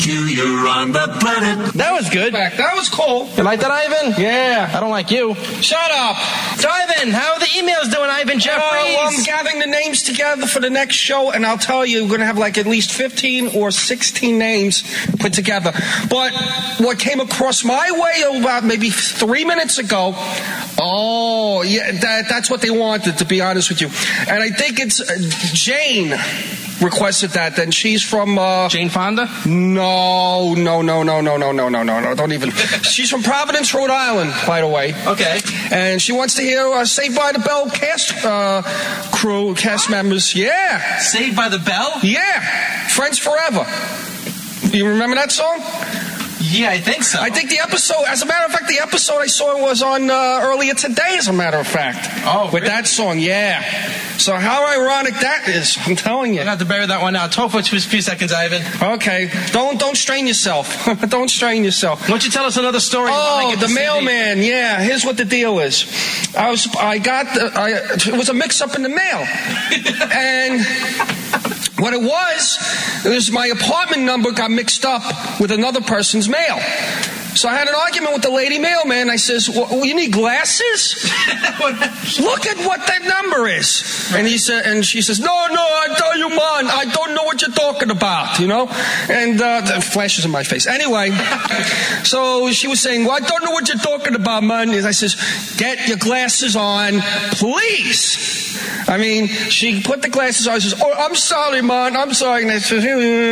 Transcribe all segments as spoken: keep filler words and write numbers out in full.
You're on the planet. That was good. That was cool. You like that, Ivan? Yeah. I don't like you. Shut up. So, Ivan, how are the emails doing, Ivan Jeffries? Uh, well, I'm gathering the names together for the next show, and I'll tell you, we're going to have like at least fifteen or sixteen names put together. But what came across my way about maybe three minutes ago, oh, yeah, that, that's what they wanted, to be honest with you. And I think it's uh, Jane requested that. Then she's from uh, Jane Fonda? No, no, no, no, no, no, no, no, no, no. Don't even. She's from Providence, Rhode Island, by the way. Okay. And she wants to hear uh, Saved by the Bell cast uh, crew, cast members. Yeah. Saved by the Bell? Yeah. Friends Forever. You remember that song? Yeah, I think so. I think the episode, as a matter of fact, the episode I saw was on uh, earlier today, as a matter of fact. Oh, With really? that song, yeah. So how ironic that is, I'm telling you. I got to bury that one out. Talk for a few seconds, Ivan. Okay. Don't don't strain yourself. Don't strain yourself. Why don't you tell us another story? Oh, the mailman. Yeah, here's what the deal is. I was, I got, the, I, it was a mix-up in the mail, and what it was, it was my apartment number got mixed up with another person's mail. So I had an argument with the lady mailman. I says, well, you need glasses? Look at what that number is. And he said, and she says, no, no, I tell you, man, I don't know what you're talking about, you know? And uh, the flashes in my face. Anyway, so she was saying, well, I don't know what you're talking about, man. And I says, get your glasses on, please. I mean, she put the glasses on. She says, oh, I'm sorry, man, I'm sorry. And I says,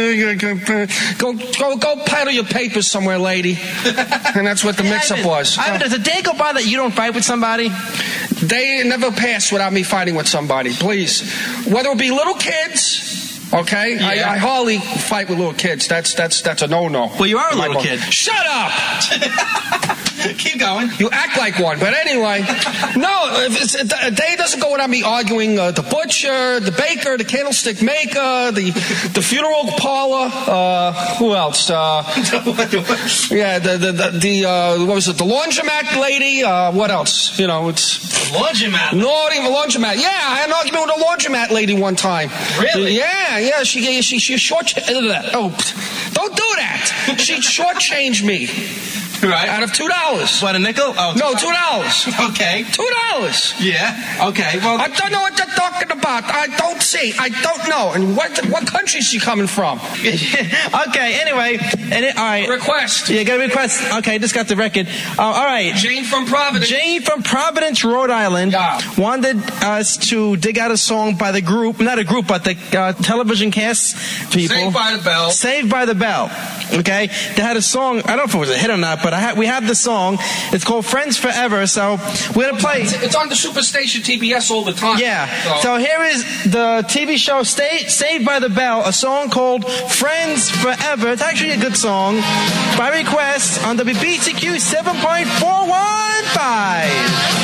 go, go, go paddle your papers somewhere, lady. And that's what the mix-up was. Ivan, does a day go by that you don't fight with somebody? They never pass without me fighting with somebody, please. Whether it be little kids, okay? Yeah. I, I hardly fight with little kids. That's that's that's a no-no. Well, you are a My little book. kid. Shut up! Keep going. You act like one. But anyway, no, if it's, a day doesn't go without me arguing uh, the butcher, the baker, the candlestick maker, the the funeral parlor, uh, who else? Uh, yeah, the, the, the, the uh, what was it, the laundromat lady, uh, what else? You know, it's... Laundromat? Not even laundromat. Yeah, I had an argument with a laundromat lady one time. Really? Yeah, yeah, she, she, she short... Oh, don't do that. She shortchanged me. Right. Out of two dollars. What, a nickel? Oh, no, two dollars. Okay. Two dollars. Yeah. Okay. Well, I don't know what you're talking about. I don't see. I don't know. And what what country is she coming from? Okay. Anyway, and it, all right. Request. Yeah, got a request. Okay, just got the record. Uh, all right. Jane from Providence. Jane from Providence, Rhode Island, Yeah. wanted us to dig out a song by the group, not a group, but the uh, television cast people. Saved by the Bell. Saved by the Bell. Okay, they had a song. I don't know if it was a hit or not, but I ha- we have the song. It's called "Friends Forever." So we're gonna play. It's on the Superstation T B S all the time. Yeah. So here is the T V show Stay, Saved by the Bell, a song called "Friends Forever." It's actually a good song. By request on W B T Q seven point four one five.